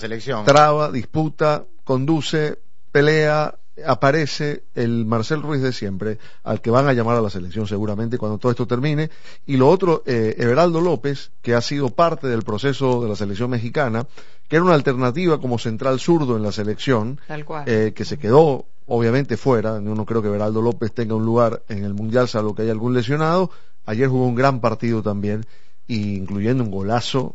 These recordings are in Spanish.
selección. Traba, disputa, conduce, pelea, aparece el Marcel Ruiz de siempre, al que van a llamar a la selección seguramente cuando todo esto termine. Y lo otro, Everaldo López, que ha sido parte del proceso de la selección mexicana, que era una alternativa como central zurdo en la selección, tal cual, que se quedó obviamente fuera. Yo no creo que Everaldo López tenga un lugar en el Mundial, salvo que haya algún lesionado. Ayer jugó un gran partido también, incluyendo un golazo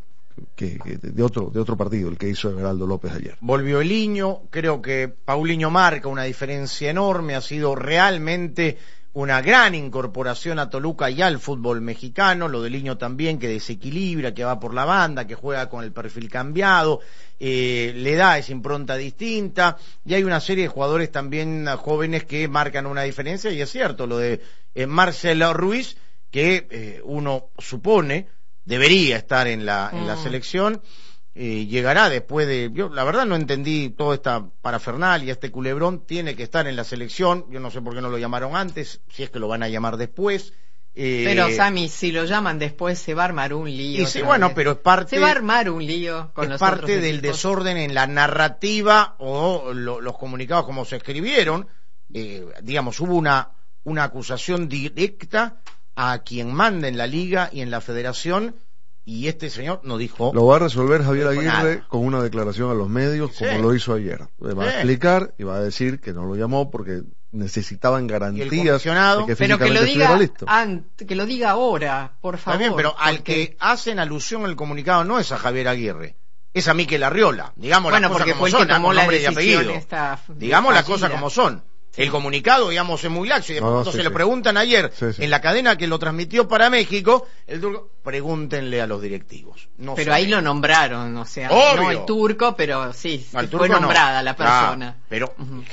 de otro partido, el que hizo Everaldo López ayer. Volvió Eliño, creo que Paulinho marca una diferencia enorme, ha sido realmente una gran incorporación a Toluca y al fútbol mexicano. Lo de Eliño también, que desequilibra, que va por la banda, que juega con el perfil cambiado, le da esa impronta distinta, y hay una serie de jugadores también jóvenes que marcan una diferencia, y es cierto, lo de Marcel Ruiz, que uno supone debería estar en la selección, llegará después de... Yo la verdad no entendí toda esta parafernalia, este culebrón, tiene que estar en la selección. Yo no sé por qué no lo llamaron antes, si es que lo van a llamar después. Pero Sammy, si lo llaman después se va a armar un lío. Y sí, bueno, pero es parte... Se va a armar un lío con los otros parte del equipos. desorden en la narrativa o los comunicados como se escribieron. Digamos, hubo una acusación directa a quien manda en la liga y en la federación, y este señor no dijo... Lo va a resolver Javier Aguirre nada, con una declaración a los medios, como sí, lo hizo ayer. Le va a explicar y va a decir que no lo llamó porque necesitaban garantías de que pero que lo diga estuviera listo. Que lo diga ahora, por favor. Está bien, pero porque... al que hacen alusión en el comunicado no es a Javier Aguirre, es a Mikel Arriola. Digamos las cosas como son, tomó la nombre y apellido. Digamos las cosas como son. El comunicado, digamos, es muy laxo, y de pronto se le preguntan ayer en la cadena que lo transmitió para México, el turco, pregúntenle a los directivos. No pero sé. Ahí lo nombraron, o sea, obvio, no el turco, pero sí, fue nombrada la persona. Pero,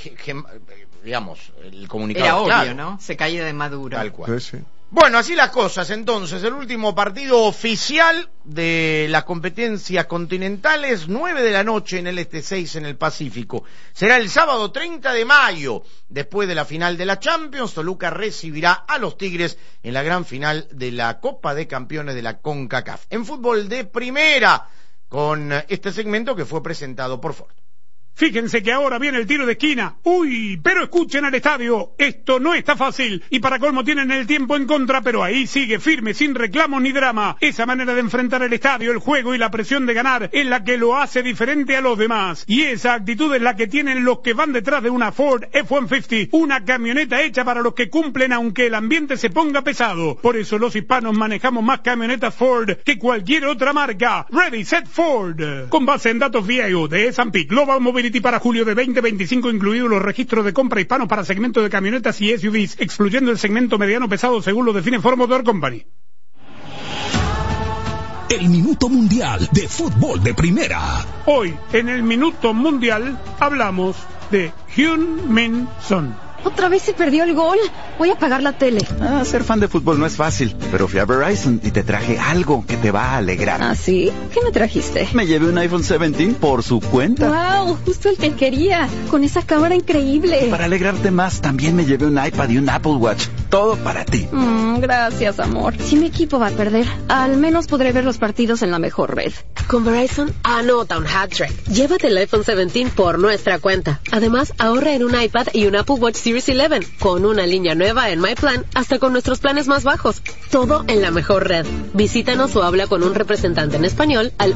digamos, el comunicado era obvio, claro, ¿no? Se caía de Maduro. Tal cual. Sí. Bueno, así las cosas. Entonces, el último partido oficial de las competencias continentales, 9 de la noche en el Este, 6 en el Pacífico. Será el sábado 30 de mayo, después de la final de la Champions. Toluca recibirá a los Tigres en la gran final de la Copa de Campeones de la CONCACAF. En fútbol de primera, con este segmento que fue presentado por Ford. Fíjense que ahora viene el tiro de esquina. ¡Uy! Pero escuchen al estadio. Esto no está fácil. Y para colmo tienen el tiempo en contra, pero ahí sigue firme, sin reclamos ni drama. Esa manera de enfrentar el estadio, el juego y la presión de ganar es la que lo hace diferente a los demás. Y esa actitud es la que tienen los que van detrás de una Ford F-150. Una camioneta hecha para los que cumplen aunque el ambiente se ponga pesado. Por eso los hispanos manejamos más camionetas Ford que cualquier otra marca. Ready, Set, Ford. Con base en datos viejos de S&P Global Mobility para julio de 2025, incluidos los registros de compra hispanos para segmento de camionetas y SUVs, excluyendo el segmento mediano pesado según lo define Ford Motor Company. El Minuto Mundial de Fútbol de Primera. Hoy, en el Minuto Mundial, hablamos de Heung-min Son. ¿Otra vez se perdió el gol? Voy a apagar la tele. Ser fan de fútbol no es fácil, pero fui a Verizon y te traje algo que te va a alegrar. ¿Ah, sí? ¿Qué me trajiste? Me llevé un iPhone 17 por su cuenta. ¡Wow! Justo el que quería, con esa cámara increíble. Para alegrarte más, también me llevé un iPad y un Apple Watch. Todo para ti. Gracias, amor. Si mi equipo va a perder, al menos podré ver los partidos en la mejor red. Con Verizon, anota un hat-trick. Llévate el iPhone 17 por nuestra cuenta. Además, ahorra en un iPad y un Apple Watch Series 11, con una línea nueva en MyPlan, hasta con nuestros planes más bajos. Todo en la mejor red. Visítanos o habla con un representante en español al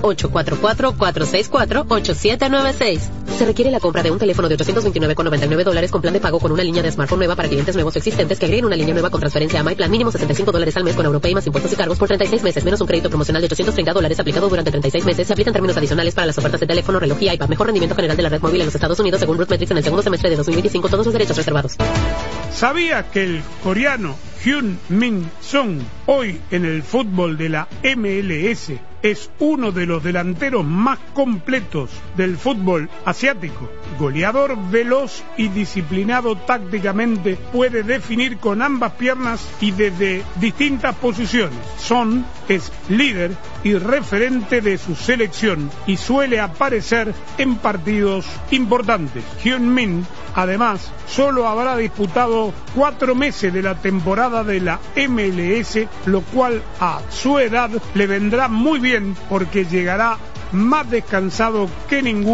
844-464-8796. Se requiere la compra de un teléfono de $829,99 con plan de pago con una línea de smartphone nueva para clientes nuevos o existentes que agreguen una línea nueva con transferencia a MyPlan, mínimo $65 al mes con AuroPay más impuestos y cargos por 36 meses, menos un crédito promocional de $830 aplicado durante 36 meses. Se aplican términos adicionales para las ofertas de teléfono, reloj y iPad. Mejor rendimiento general de la red móvil en los Estados Unidos según RootMetrics en el segundo semestre de 2025. Todos los derechos reservados. ¿Sabías que el coreano Heung-min Son, hoy en el fútbol de la MLS, es uno de los delanteros más completos del fútbol asiático? Goleador, veloz y disciplinado tácticamente, puede definir con ambas piernas y desde distintas posiciones. Son es líder y referente de su selección y suele aparecer en partidos importantes. Heung-min, además, solo habrá disputado 4 meses de la temporada de la MLS, lo cual a su edad le vendrá muy bien porque llegará más descansado que ninguno